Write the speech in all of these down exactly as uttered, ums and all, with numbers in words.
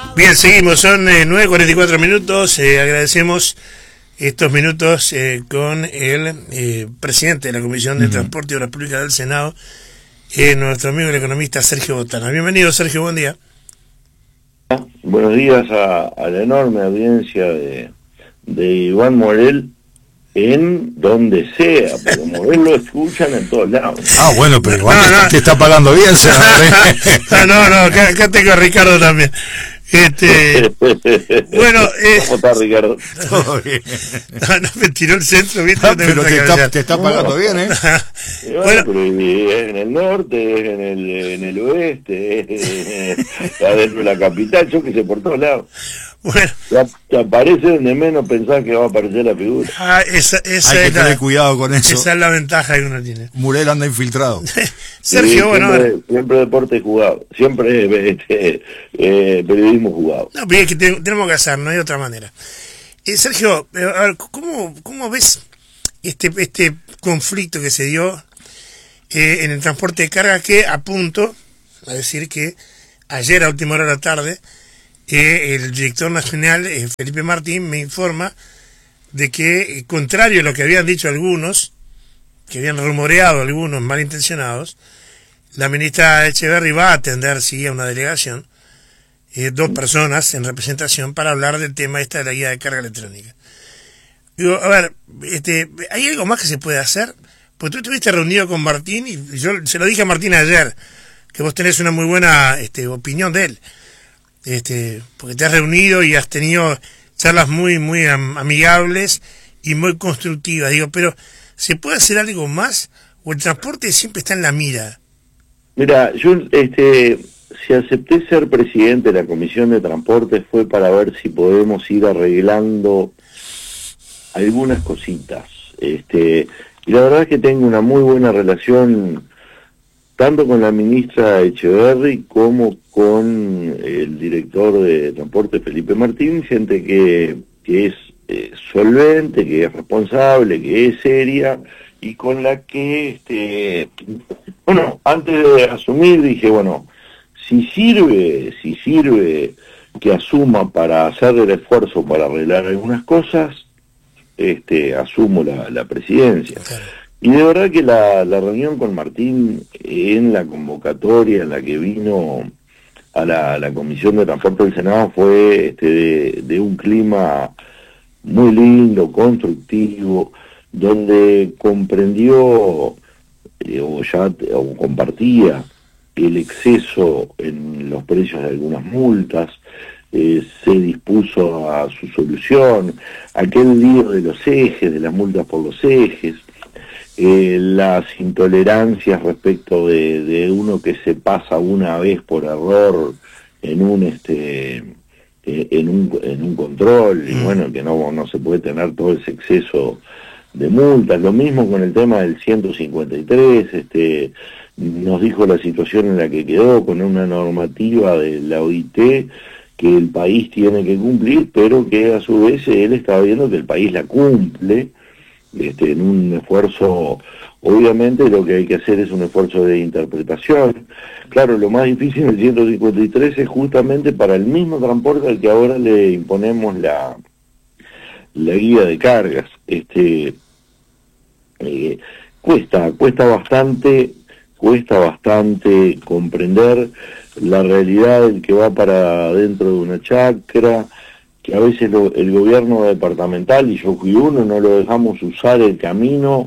Bien, seguimos, son eh, nueve cuarenta y cuatro minutos, eh, agradecemos estos minutos eh, con el eh, presidente de la Comisión de uh-huh. Transporte y Obras Públicas del Senado, eh, nuestro amigo el economista Sergio Botana. Bienvenido, Sergio, buen día. Buenos días a, a la enorme audiencia de, de Iván Morel, en donde sea, pero Morel lo escuchan en todos lados. Ah, bueno, pero igual no, te, no. te está pagando bien, no, no, no, acá, acá tengo a Ricardo también. Este, bueno, eh, ¿cómo está, Ricardo? Todo bien. No, no, me tiró el centro, ¿viste? No, pero te está, te está pagando bien, ¿eh? Bueno, bueno, pero es en el norte, es en el, en el oeste, es adentro de la capital, yo que sé, por todos lados. Bueno, te, te aparece donde menos pensás que va a aparecer la figura. Ah, esa, esa Hay que es tener la, cuidado con eso. Esa es la ventaja que uno tiene. Morel anda infiltrado. Sergio, sí, bueno, siempre, siempre deporte jugado, siempre este, eh, periodismo jugado. No, pero es que te, tenemos que hacer, no hay otra manera. Eh, Sergio, a ver, ¿cómo, cómo ves este este conflicto que se dio eh, en el transporte de carga, que apunto a decir que ayer a última hora de la tarde eh, el director nacional, eh, Felipe Martín, me informa de que, eh, contrario a lo que habían dicho algunos, que habían rumoreado algunos malintencionados, la ministra Echeverri va a atender, sí, a una delegación, eh, dos personas en representación, para hablar del tema esta de la guía de carga electrónica. Digo, a ver, este, ¿hay algo más que se puede hacer? Pues tú estuviste reunido con Martín, y yo se lo dije a Martín ayer, que vos tenés una muy buena este, opinión de él, este, porque te has reunido y has tenido charlas muy, muy am- amigables y muy constructivas. Digo, pero ¿se puede hacer algo más? ¿O el transporte siempre está en la mira? Mira, yo este, si acepté ser presidente de la Comisión de Transporte fue para ver si podemos ir arreglando algunas cositas. Este, y la verdad es que tengo una muy buena relación tanto con la ministra Echeverri como con el director de Transporte, Felipe Martín, gente que, que es eh, solvente, que es responsable, que es seria, y con la que, este, bueno, antes de asumir dije, bueno, si sirve, si sirve que asuma para hacer el esfuerzo para arreglar algunas cosas, este, asumo la, la presidencia. Claro. Y de verdad que la, la reunión con Martín en la convocatoria en la que vino a la, la Comisión de Transporte del Senado fue este, de, de un clima muy lindo, constructivo, donde comprendió eh, o ya o compartía el exceso en los precios de algunas multas, eh, se dispuso a su solución, aquel lío de los ejes, de las multas por los ejes, eh, las intolerancias respecto de, de uno que se pasa una vez por error en un este eh, en un en un control, y bueno, que no, no se puede tener todo ese exceso de multas. Lo mismo con el tema del ciento cincuenta y tres, este nos dijo la situación en la que quedó con una normativa de la O I T que el país tiene que cumplir, pero que a su vez él estaba viendo que el país la cumple, este, en un esfuerzo. Obviamente lo que hay que hacer es un esfuerzo de interpretación. Claro, lo más difícil del ciento cincuenta y tres es justamente para el mismo transporte al que ahora le imponemos la la guía de cargas. Este eh, cuesta, cuesta bastante, cuesta bastante comprender la realidad del que va para dentro de una chacra, que a veces lo, el gobierno departamental, y yo fui uno, no lo dejamos usar el camino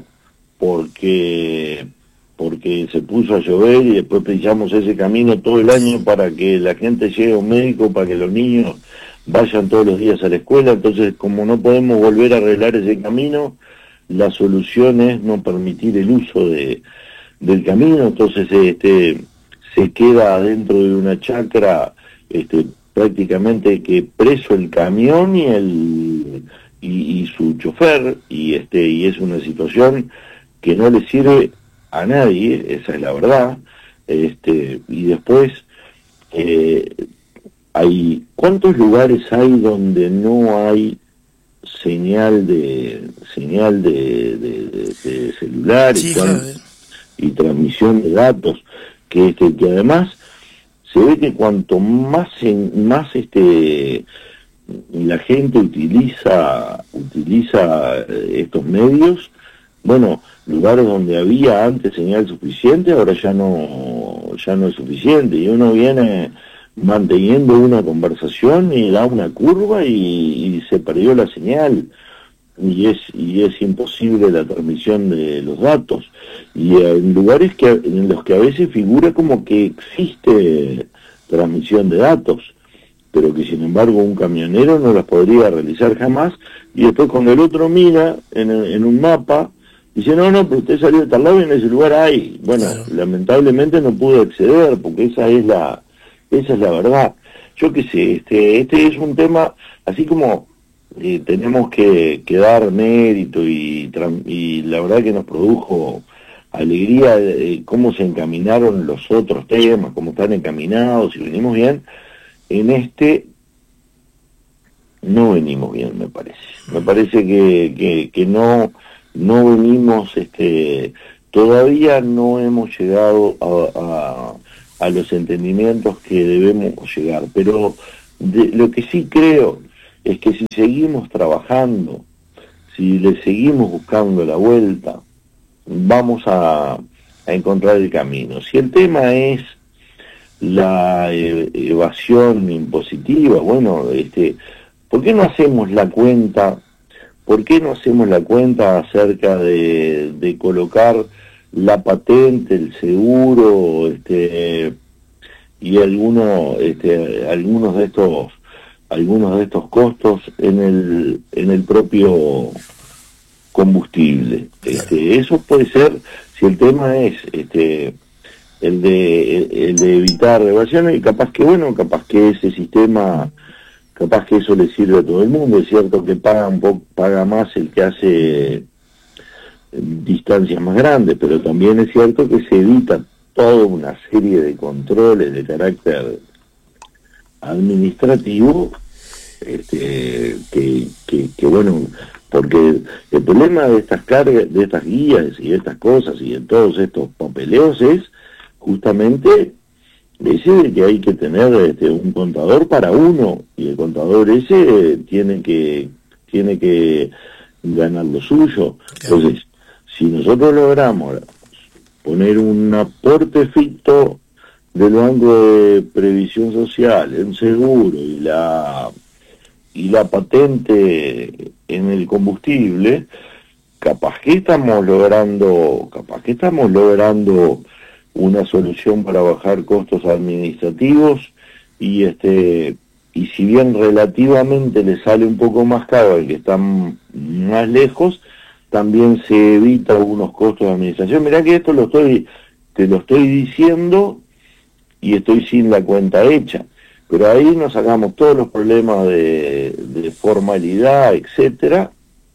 porque porque se puso a llover, y después pensamos ese camino todo el año para que la gente llegue a un médico, para que los niños vayan todos los días a la escuela. Entonces, como no podemos volver a arreglar ese camino, la solución es no permitir el uso de del camino. Entonces este se queda dentro de una chacra este prácticamente que preso el camión y el y, y su chofer, y este y es una situación que no le sirve a nadie, esa es la verdad. Este y después eh, hay ¿cuántos lugares hay donde no hay señal de señal de, de, de, de celular, sí, y, claro, y transmisión de datos, que este que además se ve que cuanto más en, más este la gente utiliza utiliza estos medios, bueno, lugares donde había antes señal suficiente, ahora ya no ya no es suficiente, y uno viene manteniendo una conversación y da una curva y, y se perdió la señal, y es y es imposible la transmisión de los datos, y en lugares que en los que a veces figura como que existe transmisión de datos, pero que sin embargo un camionero no las podría realizar jamás, y después cuando el otro mira en, en un mapa, dice, no, no, pero usted salió de tal lado y en ese lugar hay. Bueno, claro. Lamentablemente no pudo acceder, porque esa es la esa es la verdad. Yo qué sé, este este es un tema, así como eh, tenemos que, que dar mérito, y, y la verdad que nos produjo alegría de cómo se encaminaron los otros temas, cómo están encaminados, y venimos bien. En este no venimos bien, me parece. Me parece que, que, que no, no venimos, este, todavía no hemos llegado a, a, a los entendimientos que debemos llegar. Pero de, lo que sí creo es que si seguimos trabajando, si le seguimos buscando la vuelta, vamos a, a encontrar el camino. Si el tema es la eh, evasión impositiva, bueno, este, ¿por qué no hacemos la cuenta? ¿Por qué no hacemos la cuenta acerca de, de colocar la patente, el seguro, este, y alguno, este, algunos de estos, algunos de estos costos en el, en el propio combustible? Este, eso puede ser, si el tema es, este, el de el de evitar evasiones, y capaz que bueno, capaz que ese sistema, capaz que eso le sirve a todo el mundo. Es cierto que paga un poco, paga más el que hace distancias más grandes, pero también es cierto que se evita toda una serie de controles de carácter administrativo, este, que, que, que bueno, porque el problema de estas cargas, de estas guías y de estas cosas y de todos estos papeleos es justamente ese de que hay que tener este, un contador para uno, y el contador ese tiene que tiene que ganar lo suyo. Entonces, si nosotros logramos poner un aporte ficto del Banco de Previsión Social, un seguro y la y la patente en el combustible, capaz que estamos logrando, capaz que estamos logrando una solución para bajar costos administrativos, y este y si bien relativamente le sale un poco más caro al que están más lejos, también se evita algunos costos de administración. Mirá que esto lo estoy te lo estoy diciendo y estoy sin la cuenta hecha, pero ahí nos sacamos todos los problemas de, de formalidad, etcétera,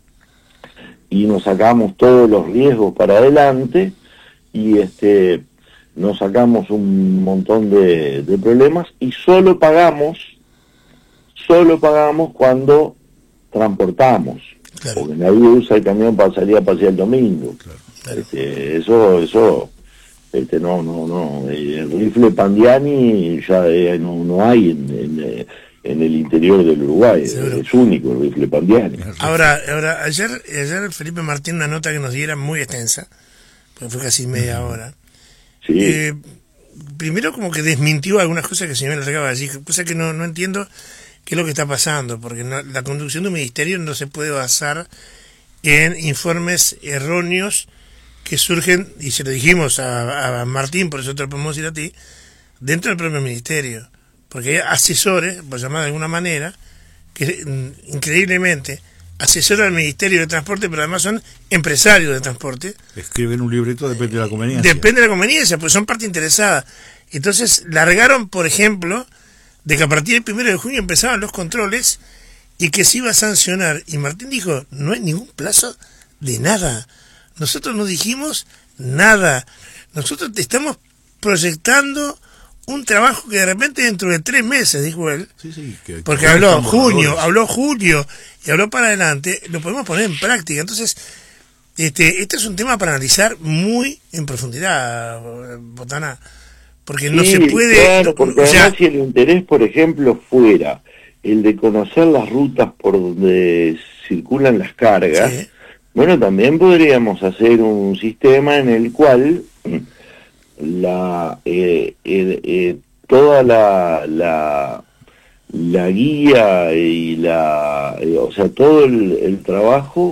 y nos sacamos todos los riesgos para adelante, y este nos sacamos un montón de, de problemas, y solo pagamos, solo pagamos cuando transportamos, claro. Porque nadie usa el camión para salir a pasear el domingo. Claro, claro. Este, eso, eso, este, no, no, no, el rifle Pandiani ya eh, no, no hay en, en, en el interior del Uruguay, seguro. Es único el rifle Pandiani. Ahora, ahora ayer, ayer Felipe Martín, una nota que nos diera muy extensa, porque fue casi media hora. Sí. Eh, primero como que desmintió algunas cosas que el señor Larragaba allí, cosas que no, no entiendo qué es lo que está pasando, porque no, la conducción de un ministerio no se puede basar en informes erróneos que surgen, y se lo dijimos a, a Martín, por eso te lo podemos decir a ti, dentro del propio ministerio, porque hay asesores, por llamar de alguna manera, que mm, increíblemente asesoran al Ministerio de Transporte, pero además son empresarios de transporte. Escriben un libreto, depende de la conveniencia. Depende de la conveniencia, pues son parte interesada. Entonces, largaron, por ejemplo, de que a partir del primero de junio empezaban los controles y que se iba a sancionar. Y Martín dijo, no hay ningún plazo de nada. Nosotros no dijimos nada. Nosotros estamos proyectando un trabajo que de repente dentro de tres meses, dijo él, sí, sí, que, porque que habló junio, habló julio y habló para adelante, lo podemos poner en práctica. Entonces, este, este es un tema para analizar muy en profundidad, Botana, porque no sí, se puede... Claro, porque o sea, además si el interés, por ejemplo, fuera el de conocer las rutas por donde circulan las cargas, sí. bueno, también podríamos hacer un sistema en el cual la eh, eh, eh, toda la, la la guía y la eh, o sea todo el, el trabajo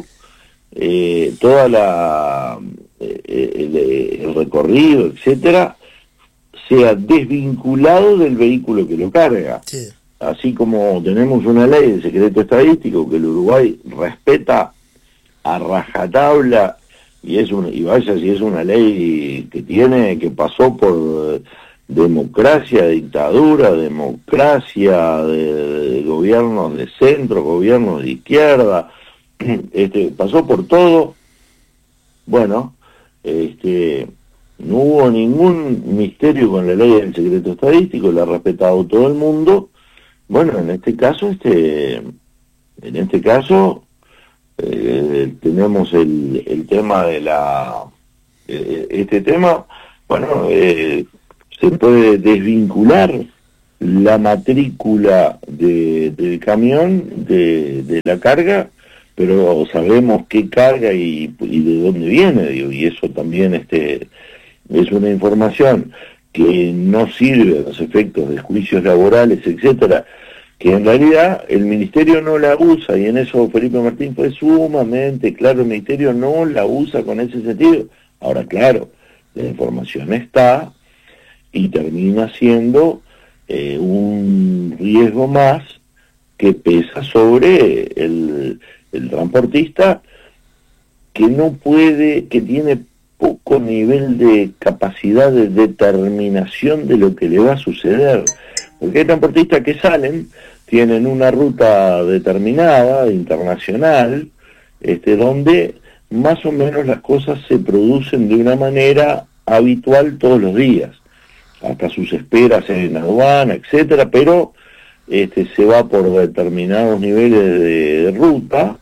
eh, toda la eh, el, el recorrido, etcétera, sea desvinculado del vehículo que lo carga. Sí. Así como tenemos una ley de secreto estadístico que el Uruguay respeta a rajatabla, y es una, y vaya si es una ley que tiene, que pasó por democracia, dictadura, democracia, de, de gobiernos de centro, gobiernos de izquierda, este, pasó por todo. Bueno, este, no hubo ningún misterio con la ley del secreto estadístico, la ha respetado todo el mundo. Bueno, en este caso, este, en este caso, eh, tenemos el, el tema de la, eh, este tema, bueno, eh, se puede desvincular la matrícula de, del camión de, de la carga, pero sabemos qué carga y, y de dónde viene, digo, y eso también este, es una información que no sirve a los efectos de juicios laborales, etcétera, que en realidad el Ministerio no la usa, y en eso Felipe Martín fue sumamente claro, el Ministerio no la usa con ese sentido. Ahora, claro, la información está y termina siendo eh, un riesgo más que pesa sobre el, el transportista, que no puede, que tiene poco nivel de capacidad de determinación de lo que le va a suceder, porque hay transportistas que salen, tienen una ruta determinada, internacional, este, donde más o menos las cosas se producen de una manera habitual todos los días, hasta sus esperas en aduana, etcétera, pero este, se va por determinados niveles de, de ruta,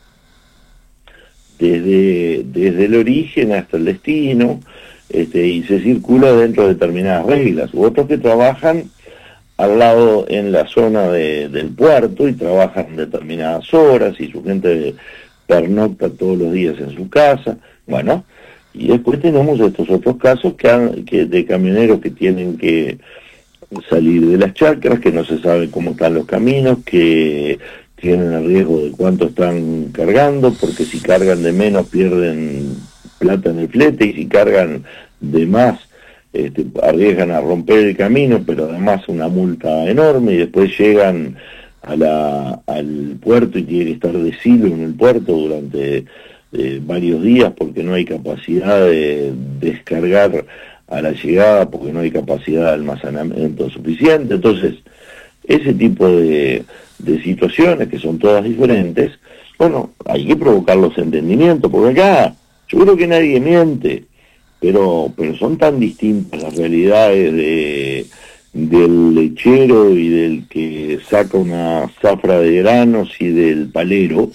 desde, desde el origen hasta el destino, este, y se circula dentro de determinadas reglas. U otros que trabajan al lado en la zona de, del puerto y trabajan determinadas horas y su gente pernocta todos los días en su casa. Bueno, y después tenemos estos otros casos que, han, que de camioneros que tienen que salir de las chacras, que no se sabe cómo están los caminos, que tienen el riesgo de cuánto están cargando, porque si cargan de menos pierden plata en el flete, y si cargan de más este, arriesgan a romper el camino, pero además una multa enorme, y después llegan a la, al puerto y tienen que estar de silo en el puerto durante eh, varios días porque no hay capacidad de descargar a la llegada, porque no hay capacidad de almacenamiento suficiente. Entonces, ese tipo de, de situaciones, que son todas diferentes, bueno, hay que provocar los entendimientos, porque acá yo creo que nadie miente, pero pero son tan distintas las realidades de del lechero y del que saca una zafra de granos y del palero,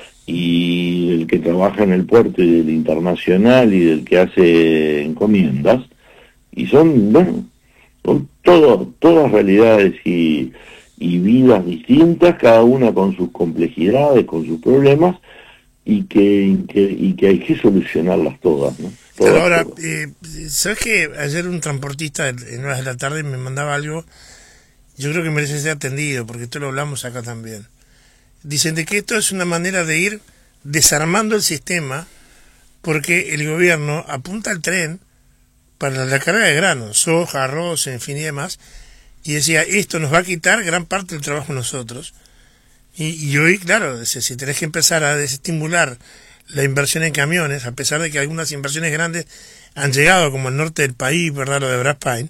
y del que trabaja en el puerto y del internacional y del que hace encomiendas, y son, bueno, son todo, todas realidades y, y vidas distintas, cada una con sus complejidades, con sus problemas, y que, que, y que hay que solucionarlas todas, ¿no? Todas, Pero ahora, todas. eh, ¿sabes que ayer un transportista en horas de la tarde me mandaba algo? Yo creo que merece ser atendido, porque esto lo hablamos acá también. Dicen de que esto es una manera de ir desarmando el sistema, porque el gobierno apunta al tren para la carga de granos, soja, arroz, en fin y demás, y decía, esto nos va a quitar gran parte del trabajo a nosotros. Y, y hoy, claro, si tenés que empezar a desestimular la inversión en camiones, a pesar de que algunas inversiones grandes han llegado, como el norte del país, ¿verdad?, lo de Braspain,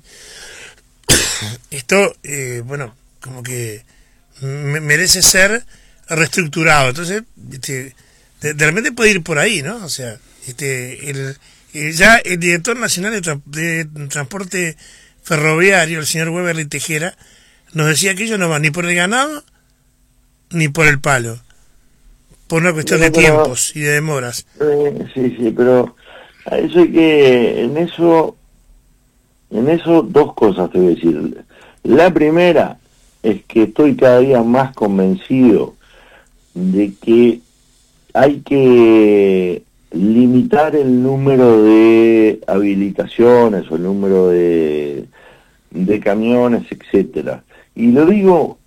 esto, eh, bueno, como que me merece ser reestructurado. Entonces, este, de, de repente puede ir por ahí, ¿no? O sea, este, el, el ya el director nacional de, tra de transporte ferroviario, el señor Weberly Tejera, nos decía que ellos no van ni por el ganado ni por el palo, por una cuestión Pero, de pero, tiempos y de demoras. Eh, sí, sí, pero a eso hay que, en eso en eso dos cosas te voy a decir. La primera es que estoy cada día más convencido de que hay que limitar el número de habilitaciones o el número de, de camiones, etcétera. Y lo digo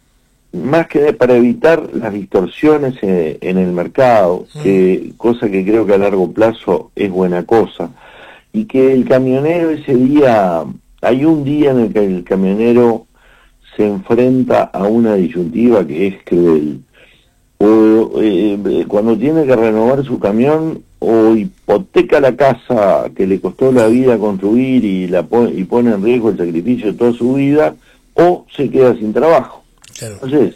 más que para evitar las distorsiones en, en el mercado, que cosa que creo que a largo plazo es buena cosa, y que el camionero ese día, hay un día en el que el camionero se enfrenta a una disyuntiva que es cruel. O eh, cuando tiene que renovar su camión, o hipoteca la casa que le costó la vida construir y la pone, y pone en riesgo el sacrificio de toda su vida, o se queda sin trabajo. Claro. Entonces,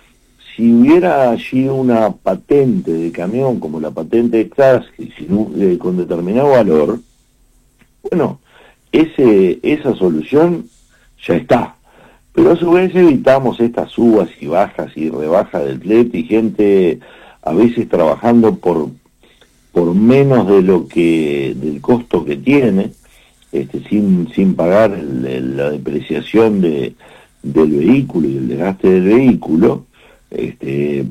si hubiera allí una patente de camión, como la patente de clase, eh, con determinado valor, bueno, ese esa solución ya está. Pero a su vez evitamos estas subas y bajas y rebajas del flete y gente a veces trabajando por por menos de lo que del costo que tiene, este sin sin pagar el, el, la depreciación de del vehículo y el desgaste del vehículo, este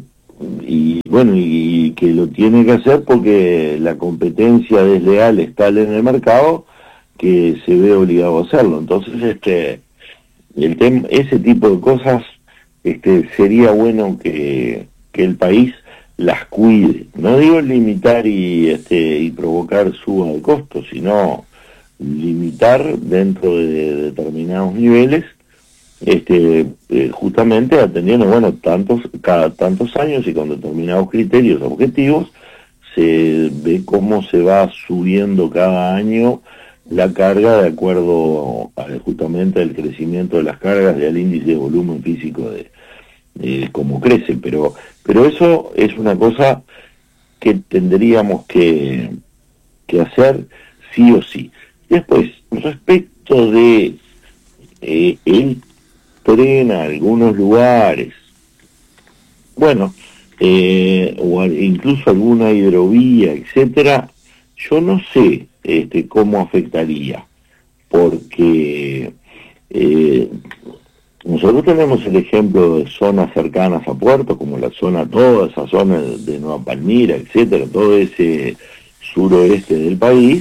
y bueno, y que lo tiene que hacer porque la competencia desleal es tal en el mercado que se ve obligado a hacerlo. Entonces, este el tema, ese tipo de cosas, este sería bueno que, que el país las cuide. No digo limitar y este y provocar suba de costos, sino limitar dentro de, de determinados niveles, este eh, justamente atendiendo, bueno, tantos cada tantos años y con determinados criterios objetivos se ve cómo se va subiendo cada año la carga de acuerdo a, justamente al crecimiento de las cargas y al índice de volumen físico de, de cómo crece, pero pero eso es una cosa que tendríamos que, que hacer sí o sí. Después, respecto de eh, el tren a algunos lugares, bueno, eh, o incluso alguna hidrovía, etcétera, yo no sé este cómo afectaría, porque eh, nosotros tenemos el ejemplo de zonas cercanas a puertos, como la zona, toda esa zona de Nueva Palmira, etcétera, todo ese suroeste del país,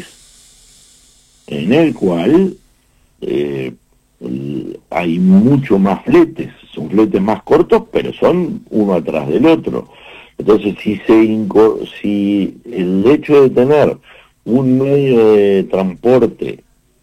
en el cual eh, hay mucho más fletes, son fletes más cortos, pero son uno atrás del otro. Entonces, si se inco si el hecho de tener un medio de transporte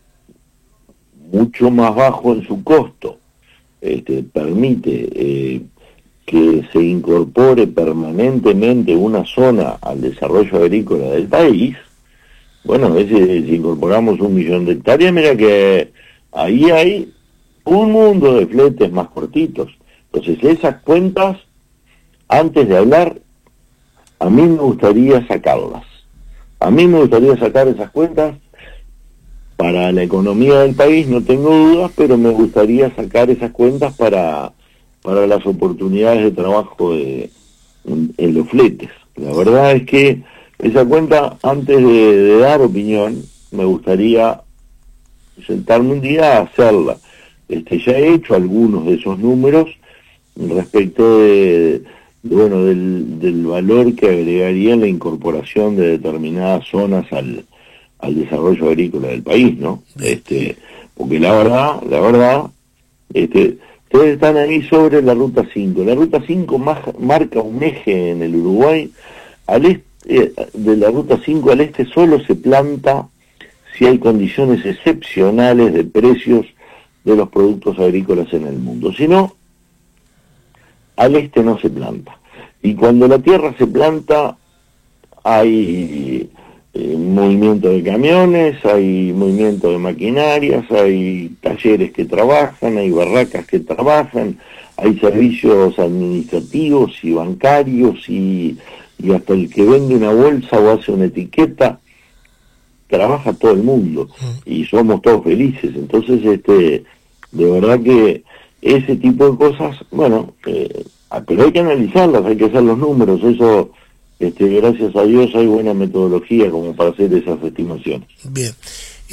mucho más bajo en su costo, este, permite eh, que se incorpore permanentemente una zona al desarrollo agrícola del país, bueno, a veces si incorporamos un millón de hectáreas, mira que ahí hay un mundo de fletes más cortitos. Entonces, esas cuentas, antes de hablar, a mí me gustaría sacarlas. A mí me gustaría sacar esas cuentas para la economía del país, no tengo dudas, pero me gustaría sacar esas cuentas para, para las oportunidades de trabajo de, en, en los fletes. La verdad es que esa cuenta, antes de, de dar opinión, me gustaría sentarme un día a hacerla. Este, ya he hecho algunos de esos números respecto de, de bueno del, del valor que agregaría la incorporación de determinadas zonas al, al desarrollo agrícola del país, ¿no? Este, porque la verdad, la verdad, este, ustedes están ahí sobre la ruta cinco. La ruta cinco más, marca un eje en el Uruguay. Al este de la ruta cinco al este solo se planta si hay condiciones excepcionales de precios de los productos agrícolas en el mundo. Si no, al este no se planta. Y cuando la tierra se planta, hay eh, movimiento de camiones, hay movimiento de maquinarias, hay talleres que trabajan, hay barracas que trabajan, hay servicios administrativos y bancarios y, y hasta el que vende una bolsa o hace una etiqueta, trabaja todo el mundo y somos todos felices. Entonces, este, de verdad que ese tipo de cosas, bueno, eh, pero hay que analizarlas, hay que hacer los números. Eso, este, gracias a Dios hay buena metodología como para hacer esas estimaciones. Bien.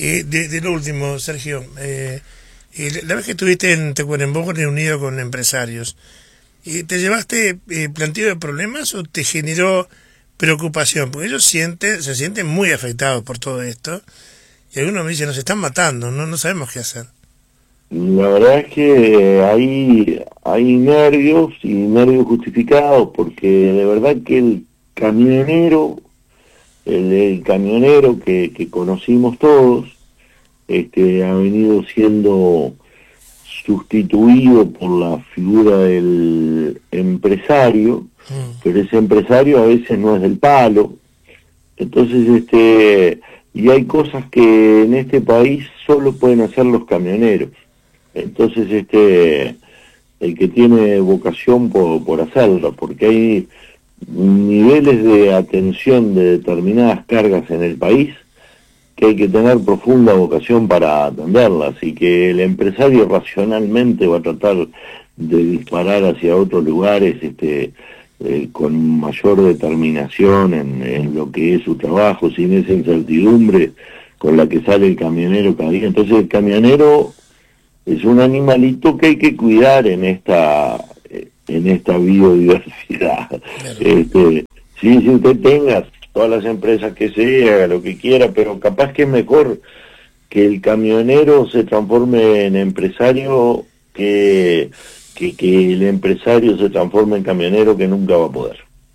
Eh, de, de lo último, Sergio, eh, eh, la vez que estuviste en Tacuarembó reunido con empresarios, eh, ¿te llevaste eh, planteo de problemas o te generó preocupación? Porque ellos sienten, se sienten muy afectados por todo esto y algunos me dicen, nos están matando, no, no sabemos qué hacer. La verdad es que hay, hay nervios y nervios justificados, porque de verdad que el camionero, el, el camionero que, que conocimos todos, este, ha venido siendo sustituido por la figura del empresario, mm. pero ese empresario a veces no es del palo. Entonces, este, y hay cosas que en este país solo pueden hacer los camioneros. Entonces, este, el que tiene vocación por, por hacerlo, porque hay niveles de atención de determinadas cargas en el país que hay que tener profunda vocación para atenderlas, y que el empresario racionalmente va a tratar de disparar hacia otros lugares, este, eh, con mayor determinación en, en lo que es su trabajo, sin esa incertidumbre con la que sale el camionero cada día. Entonces el camionero es un animalito que hay que cuidar en esta en esta biodiversidad. Este, sí, si usted tenga todas las empresas que se haga lo que quiera, pero capaz que es mejor que el camionero se transforme en empresario que, que, que el empresario se transforme en camionero, que nunca va a poder.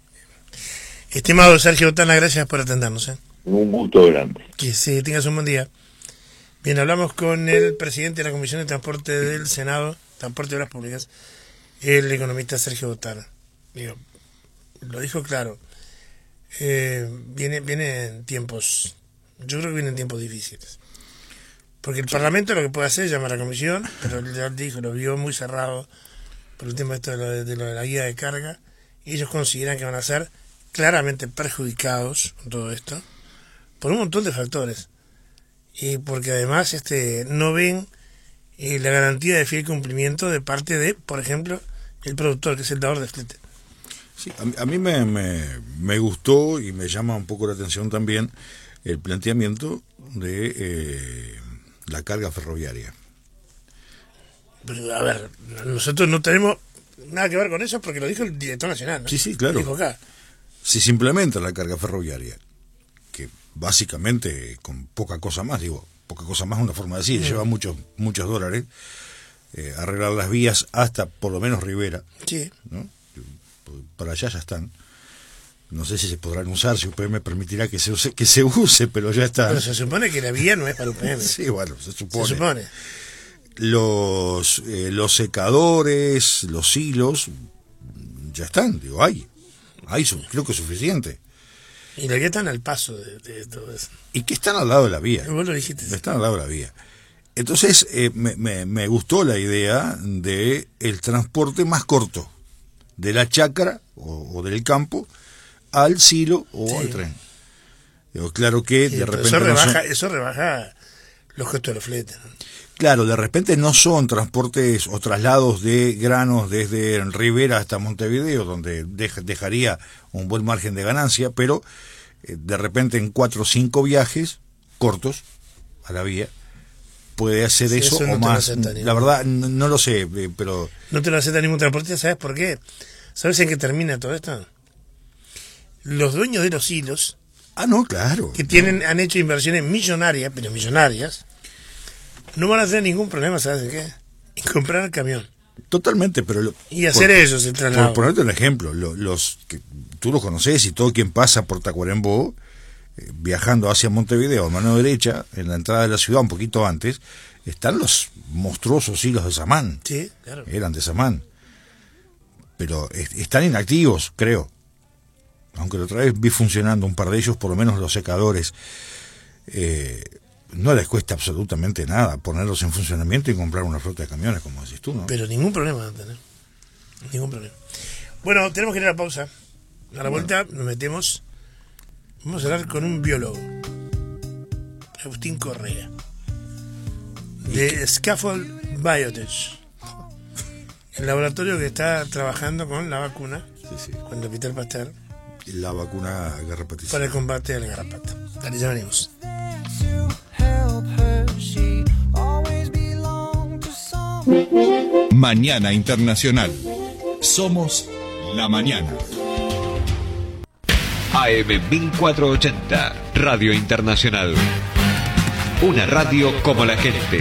Estimado Sergio Botana, gracias por atendernos. ¿eh? Un gusto grande. Que sí, tengas un buen día. Bien, hablamos con el presidente de la Comisión de Transporte del Senado, Transporte de Obras Públicas, el economista Sergio Botana. Digo, lo dijo claro, eh, viene, viene en tiempos, yo creo que vienen tiempos difíciles. Porque el Parlamento lo que puede hacer es llamar a la Comisión, pero ya dijo, lo vio muy cerrado por el tema de, esto de, lo de, de lo de la guía de carga, y ellos consideran que van a ser claramente perjudicados con todo esto, por un montón de factores. Y porque además este no ven eh, la garantía de fiel cumplimiento de parte de, por ejemplo, el productor, que es el dador de flete. Sí, a, a mí me, me, me gustó y me llama un poco la atención también el planteamiento de eh, la carga ferroviaria. Pero, a ver, nosotros no tenemos nada que ver con eso porque lo dijo el director nacional, ¿no? Sí, sí, claro. Lo dijo acá. Si se implementa la carga ferroviaria, que básicamente con poca cosa más, digo, poca cosa más es una forma de decir, mm. lleva muchos muchos dólares, eh, arreglar las vías hasta por lo menos Rivera, sí. ¿no? Para allá ya están. No sé si se podrán usar, si U P M permitirá que se use, que se use, pero ya está. Pero se supone que la vía no es para U P M. Sí, bueno, se supone. Se supone. Los, eh, los secadores, los hilos, ya están, digo, hay. Hay, creo que es suficiente. Y la vía están al paso de, de todo eso. Y que están al lado de la vía. Vos lo dijiste. Están al lado de la vía. Entonces, eh, me, me, me gustó la idea de el transporte más corto, de la chacra o, o del campo al silo o sí. al tren. Digo, claro que sí, de repente eso rebaja, no son... eso rebaja los costos de los fletes, ¿no? Claro, de repente no son transportes o traslados de granos desde Rivera hasta Montevideo, donde dej- dejaría un buen margen de ganancia, pero eh, de repente en cuatro o cinco viajes cortos a la vía puede hacer sí, eso, eso no o más. La verdad, no, no lo sé, eh, pero... No te lo acepta ningún transportista, ¿sabes por qué? ¿Sabes en qué termina todo esto? Los dueños de los hilos... Ah, no, claro. Que tienen, no. han hecho inversiones millonarias, pero millonarias... No van a tener ningún problema, ¿sabes de qué? En comprar el camión. Totalmente, pero... Lo, y hacer por, ellos el traslado. Por ponerte un ejemplo, lo, los que tú los conoces y todo quien pasa por Tacuarembó, eh, viajando hacia Montevideo a mano derecha, en la entrada de la ciudad un poquito antes, están los monstruosos hilos de Samán. Sí, claro. Eran de Samán. Pero est- están inactivos, creo. Aunque la otra vez vi funcionando un par de ellos, por lo menos los secadores. Eh... No les cuesta absolutamente nada ponerlos en funcionamiento y comprar una flota de camiones, como decís tú, ¿no? Pero ningún problema van a tener. Ningún problema. Bueno, tenemos que ir a la pausa. A la bueno. vuelta nos metemos. Vamos a hablar con un biólogo. Agustín Correa. De Scaffold Biotech. El laboratorio que está trabajando con la vacuna. Sí, sí. Con el Hospital Pasteur. La vacuna garrapaticiana. Para el combate a la garrapata. Dale, ya venimos. Help her. Mañana Internacional. Somos la mañana. A M mil cuatrocientos ochenta, Radio Internacional. Una radio como la gente.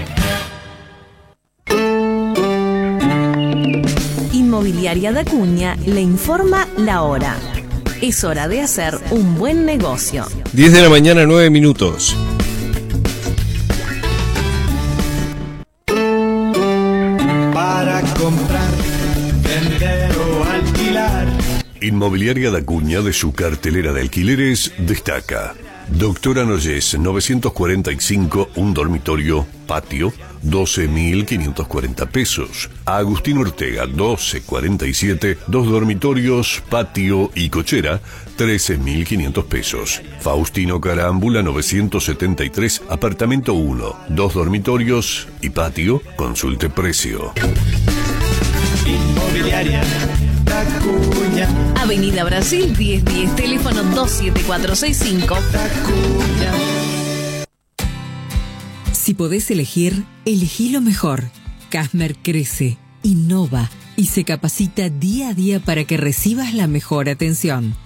Inmobiliaria de Acuña le informa la hora. Es hora de hacer un buen negocio. diez de la mañana, nueve minutos. Para comprar, vender o alquilar. Inmobiliaria de Acuña, de su cartelera de alquileres, destaca Doctora Noyes, novecientos cuarenta y cinco, un dormitorio, patio, doce mil quinientos cuarenta pesos. Agustín Ortega, doce cuarenta y siete, dos dormitorios, patio y cochera, trece mil quinientos pesos. Faustino Carámbula, novecientos setenta y tres, apartamento uno, dos dormitorios y patio, consulte precio. Inmobiliaria Acuña. Avenida Brasil diez diez, teléfono dos siete cuatro seis cinco. Acuña. Si podés elegir, elegí lo mejor. Casmer crece, innova y se capacita día a día para que recibas la mejor atención.